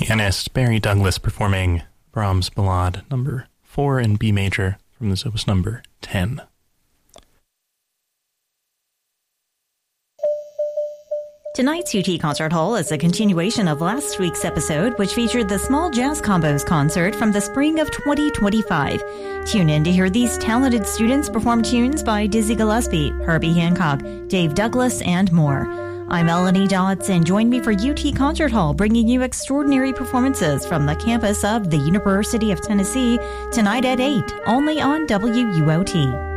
pianist Barry Douglas performing Brahms Ballade number 4 in B major from the opus number 10. Tonight's UT Concert Hall is a continuation of last week's episode, which featured the Small Jazz Combos concert from the spring of 2025. Tune in to hear these talented students perform tunes by Dizzy Gillespie, Herbie Hancock, Dave Douglas, and more. I'm Melanie Dodds, and join me for UT Concert Hall, bringing you extraordinary performances from the campus of the University of Tennessee tonight at 8, only on WUOT.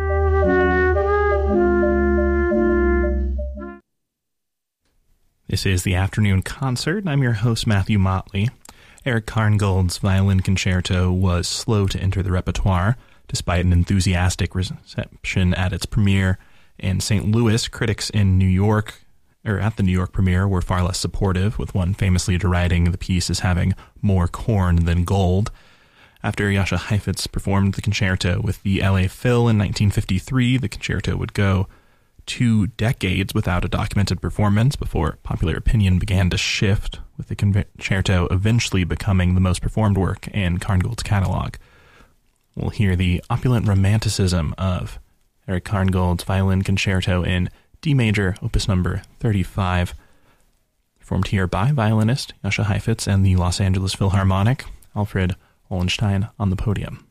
This is the afternoon concert, and I'm your host, Matthew Motley. Eric Karngold's Violin Concerto was slow to enter the repertoire, despite an enthusiastic reception at its premiere in St. Louis. Critics in New York, or at the New York premiere, were far less supportive, with one famously deriding the piece as having more corn than gold. After Jascha Heifetz performed the concerto with the LA Phil in 1953, the concerto would go 2 decades without a documented performance before popular opinion began to shift, with the concerto eventually becoming the most performed work in Karngold's catalog. We'll hear the opulent romanticism of Eric Karngold's Violin Concerto in D major, opus number 35, performed here by violinist Jascha Heifetz and the Los Angeles Philharmonic, Alfred Wallenstein on the podium.